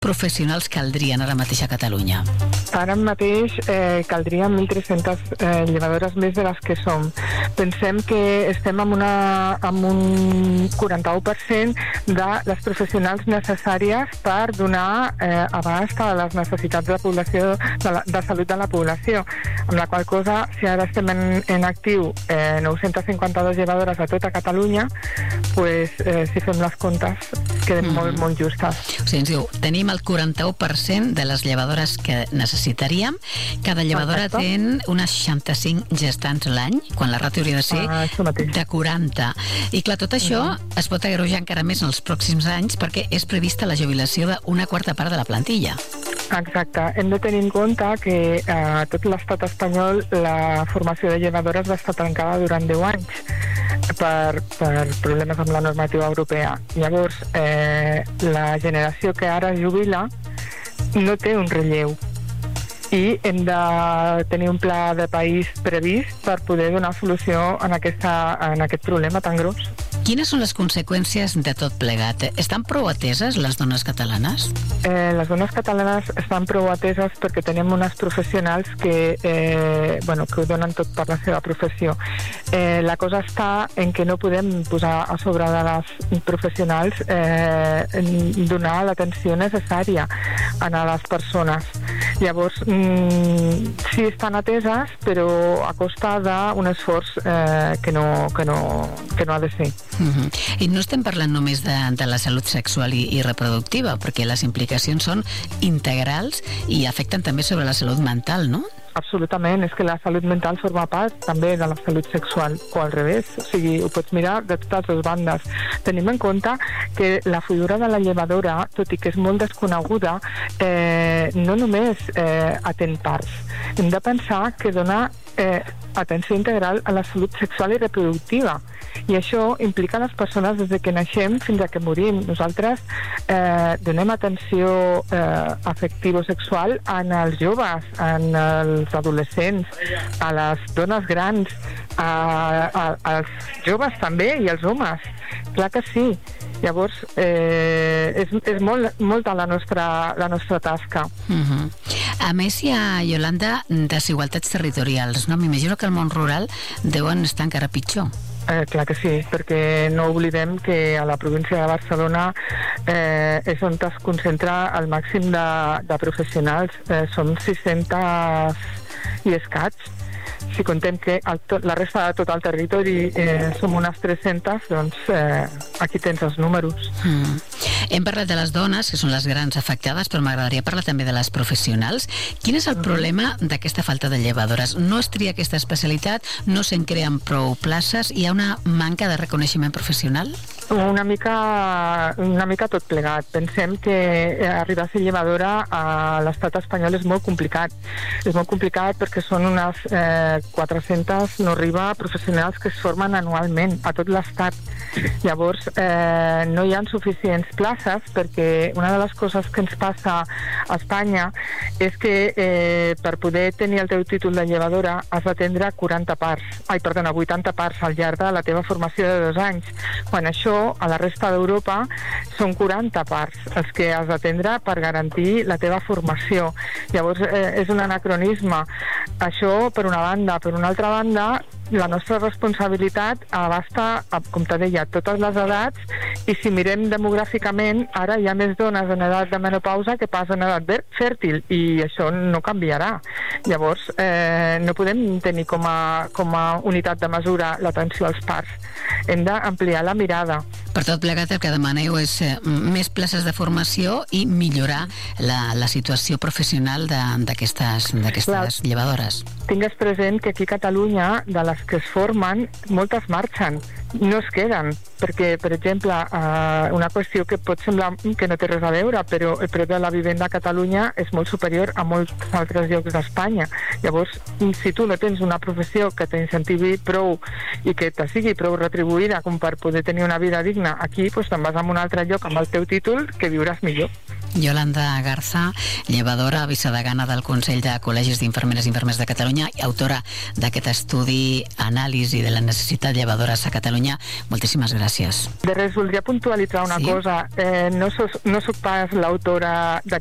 professionals caldrien ara mateix a Catalunya? Ara mateix caldrien 1.300 llevadores més de les que som. Pensem que estem amb un 41% de les professionals necessàries per donar abast a les necessitats de població, de salut de la població. Amb la qual cosa, si ara estem en actiu 952 llevadores a tota Catalunya, pues, si fem les comptes, queden molt, molt justes. O sigui, ens diu, tenim el 41% de les llevadores que necessitaríem. Cada llevadora té unes 65 gestants l'any, quan la ràtio hauria de ser de 40. I clar, tot això es pot agreujar encara més en els pròxims anys perquè és prevista la jubilació d'una quarta part de la plantilla. Exacte. Hem de tenir en compte que a tot l'estat espanyol la formació de llevadores va estar tancada durant 10 anys per problemes amb la normativa europea. Llavors, la generació que ara jubila no té un relleu i hem de tenir un pla de país previst per poder donar solució en aquest problema tan gros. Quines són les conseqüències de tot plegat? Estan prou ateses les dones catalanes? Les dones catalanes estan prou ateses perquè tenim unes professionals que ho donen tot per la seva professió. La cosa està en que no podem posar a sobre de les professionals donar l'atenció necessària a les persones. Llavors, sí estan ateses, però a costa d'un esforç que no ha de ser. I no estem parlant només de la salut sexual i reproductiva, perquè les implicacions són integrals i afecten també sobre la salut mental, no? Absolutament, és que la salut mental forma part també de la salut sexual, o al revés, o sigui, ho pots mirar de totes les bandes. Tenim en compte que la figura de la llevadora, tot i que és molt desconeguda, no només atén parts. Hem de pensar que dona atenció integral a la salut sexual i reproductiva, i això implica les persones des que naixem fins a que morim. Nosaltres donem atenció afectivo-sexual en els joves, en els adolescents, a les dones grans, als joves també i als homes. Clar que sí. Llavors, és molta la nostra tasca. A més, hi ha, Iolanda, desigualtats territorials, no? M'imagino que al món rural deuen estar encara pitjor. Clar que sí, perquè no oblidem que a la província de Barcelona és on es concentra el màxim de professionals. Som 600 i escaig. Si contem que la resta de tot el territori som unes 300, doncs aquí tens els números. Hem parlat de les dones, que són les grans afectades, però m'agradaria parlar també de les professionals. Quin és el problema d'aquesta falta de llevadores? No es tria aquesta especialitat, no se'n creen prou places, hi ha una manca de reconeixement professional? Una mica tot plegat. Pensem que arribar a ser llevadora a l'estat espanyol és molt complicat. És molt complicat perquè són unes 400, no arriba, professionals que es formen anualment a tot l'estat. Llavors, no hi ha suficients places perquè una de les coses que ens passa a Espanya és que per poder tenir el teu títol de llevadora has d'atendre 80 parts al llarg de la teva formació de 2 anys. Quan això a la resta d'Europa són 40 parts els que has d'atendre per garantir la teva formació. Llavors és un anacronisme. Això per una banda. Per una altra banda, la nostra responsabilitat abasta, com te deia, totes les edats, i si mirem demogràficament, ara hi ha més dones en edat de menopausa que pas en edat fèrtil, i això no canviarà. Llavors, no podem tenir com a unitat de mesura l'atenció als parts. Hem d'ampliar la mirada. Per tot plegat, el que demaneu és més places de formació i millorar la situació professional d'aquestes llevadores. Tingues present que aquí a Catalunya, de les que es formen, moltes marxen, no es queden, perquè, per exemple, una qüestió que pot semblar que no té res a veure, però el preu de la vivenda a Catalunya és molt superior a molts altres llocs d'Espanya. Llavors, si tu no tens una professió que t'incentivi prou i que te sigui prou retribuïda com per poder tenir una vida digna aquí, doncs te'n vas a un altre lloc amb el teu títol que viuràs millor. Yolanda Garza, llevadora, vicedegana del Consell de Col·legis d'Infermeres i Infermers de Catalunya i autora d'aquest estudi Anàlisi de la necessitat llevadores a Catalunya. Moltíssimes gràcies. De res, voldria puntualitzar una cosa. No soc pas l'autora